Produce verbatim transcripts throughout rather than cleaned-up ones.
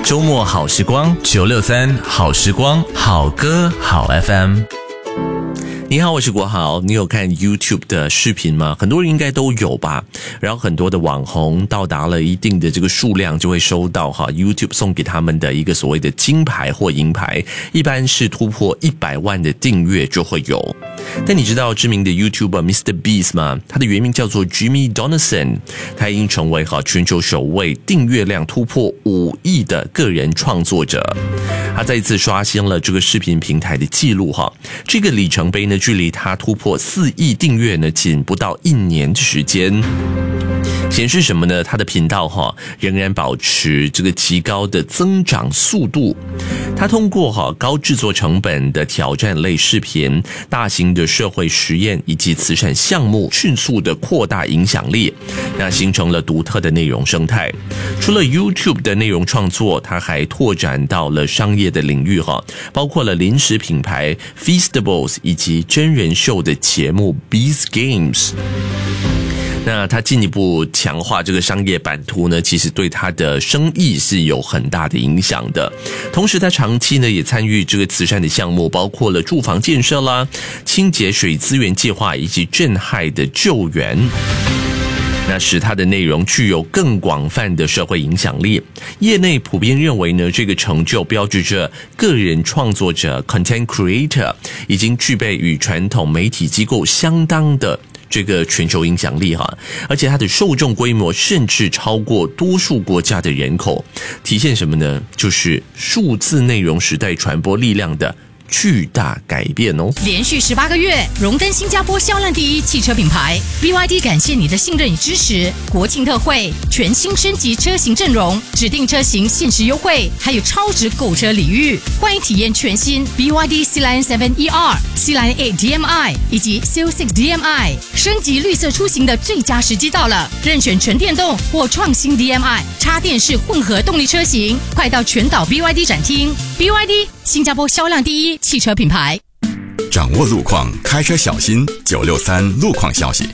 周末好时光，九六三好时光，好歌好 F M。你好，我是国豪。你有看 YouTube 的视频吗？很多人应该都有吧。然后很多的网红到达了一定的这个数量，就会收到哈 YouTube 送给他们的一个所谓的金牌或银牌，一般是突破一百万的订阅就会有。但你知道知名的 YouTuber Mister Beast 吗？他的原名叫做 Jimmy Donaldson， 他已经成为哈全球首位订阅量突破五亿的个人创作者。他再一次刷新了这个视频平台的记录哈。这个里程碑呢，距离他突破四亿订阅呢，仅不到一年的时间。显示什么呢？他的频道哈仍然保持这个极高的增长速度。他通过哈高制作成本的挑战类视频、大型的社会实验以及慈善项目，迅速的扩大影响力，那形成了独特的内容生态。除了 YouTube 的内容创作，他还拓展到了商业的领域哈，包括了零食品牌 Feastables 以及真人秀的节目 Beast Games。那他进一步强化这个商业版图呢，其实对他的生意是有很大的影响的。同时他长期呢也参与这个慈善的项目，包括了住房建设啦、清洁水资源计划以及震害的救援，那使它的内容具有更广泛的社会影响力。业内普遍认为呢，这个成就标志着个人创作者 content creator 已经具备与传统媒体机构相当的这个全球影响力哈，而且它的受众规模甚至超过多数国家的人口，体现什么呢？就是数字内容时代传播力量的巨大改变哦！ 连续十八个月荣登新加坡销量第一汽车品牌 B Y D， 感谢你的信任与支持。国庆特惠，全新升级车型阵容，指定车型限时优惠，还有超值购车礼遇。欢迎体验全新 B Y D Sealion 七 E R、Sealion 八 D M I 以及 C O 六 D M I， 升级绿色出行的最佳时机到了。任选纯电动或创新 D M I、插电式混合动力车型，快到全岛 B Y D 展厅。B Y D 新加坡销量第一汽车品牌。 掌握路况，开车小心。九六三路况消息。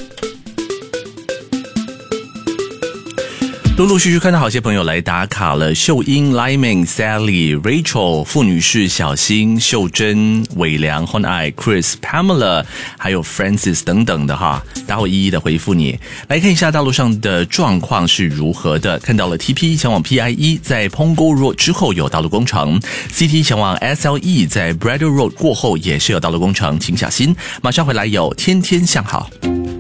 陆陆续续看到好些朋友来打卡了，秀英、Lyman、Sally、Rachel、傅女士、小新、秀珍、伟良、Honai、Chris、Pamela， 还有 Francis 等等的哈，大家会一一的回复你。来看一下道路上的状况是如何的。看到了 T P 前往 P I E 在 Punggol Road 之后有道路工程， C T 前往 S L E 在 Braddell Road 过后也是有道路工程，请小心。马上回来有天天向好。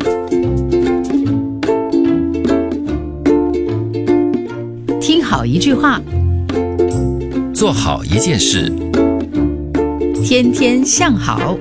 听好一句话， 做好一件事， 天天向好。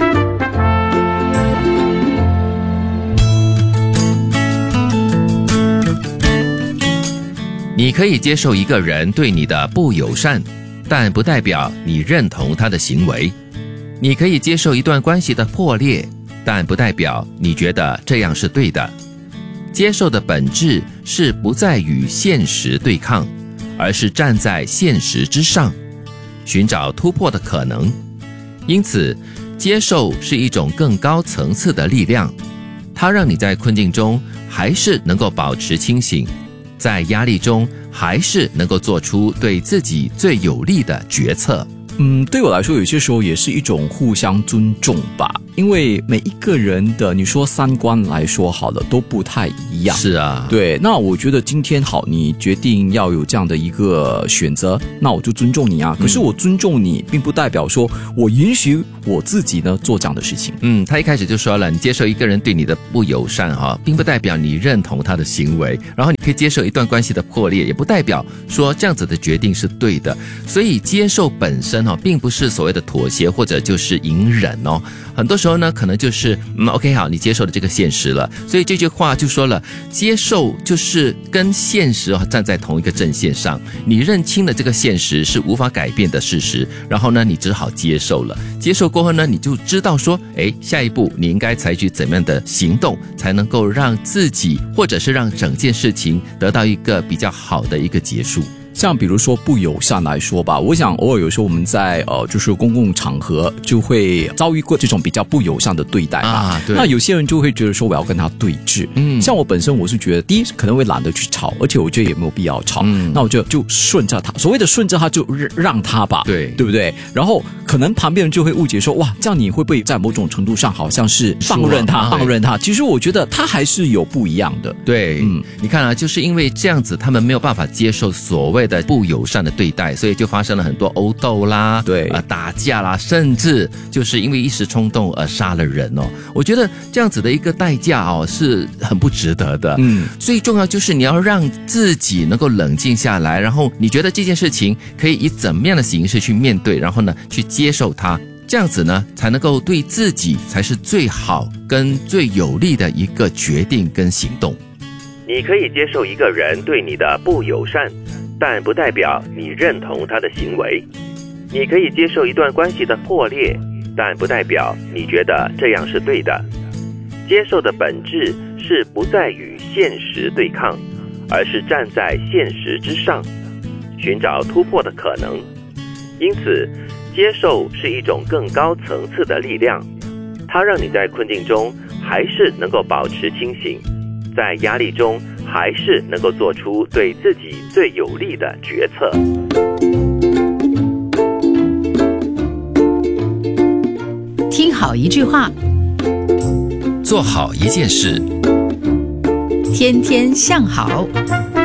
你可以接受一个人对你的不友善，但不代表你认同他的行为。你可以接受一段关系的破裂，但不代表你觉得这样是对的。接受的本质是不再与现实对抗，而是站在现实之上，寻找突破的可能。因此，接受是一种更高层次的力量，它让你在困境中还是能够保持清醒，在压力中还是能够做出对自己最有利的决策。 嗯，对我来说有些时候也是一种互相尊重吧，因为每一个人的你说三观来说好了都不太一样。 是啊， 对，那我觉得今天好，你决定要有这样的一个选择，那我就尊重你啊。可是我尊重你并不代表说我允许我自己呢做这样的事情。 嗯，他一开始就说了，你接受一个人对你的不友善哈，并不代表你认同他的行为，然后你可以接受一段关系的破裂，也不代表说这样子的决定是对的。所以接受本身哈，并不是所谓的妥协或者就是隐忍哦。很多时候呢，可能就是嗯 OK 好，你接受了这个现实了。所以这句话就说了，接受就是跟现实站在同一个阵线上，你认清了这个现实是无法改变的事实，然后呢，你只好接受了。接受过后呢，你就知道说，诶，下一步你应该采取怎么样的行动，才能够让自己或者是让整件事情得到一个比较好的一个结束。 像比如说不友善来说吧，我想偶尔有时候我们在呃就是公共场合就会遭遇过这种比较不友善的对待吧。 啊，对。 那有些人就会觉得说我要跟他对峙。嗯，像我本身我是觉得，第一可能会懒得去吵，而且我觉得也没有必要吵。嗯，那我就就顺着他，所谓的顺着他就让他吧， 对对不对？然后可能旁边人就会误解说，哇，这样你会不会在某种程度上好像是放任他，放任他？其实我觉得他还是有不一样的。 对，嗯，你看啊，就是因为这样子，他们没有办法接受所谓的不友善的对待，所以就发生了很多殴斗啦， 对， 呃，打架啦，甚至就是因为一时冲动而杀了人哦。我觉得这样子的一个代价哦，是很不值得的。嗯，最重要就是你要让自己能够冷静下来，然后你觉得这件事情可以以怎么样的形式去面对，然后呢，去接受它。这样子呢，才能够对自己才是最好跟最有利的一个决定跟行动。 你可以接受一个人对你的不友善，但不代表你认同他的行为。你可以接受一段关系的破裂，但不代表你觉得这样是对的。接受的本质是不再与现实对抗，而是站在现实之上，寻找突破的可能。因此，接受是一种更高层次的力量，它让你在困境中还是能够保持清醒，在压力中还是能够做出对自己最有利的决策。 听好一句话， 做好一件事， 天天向好。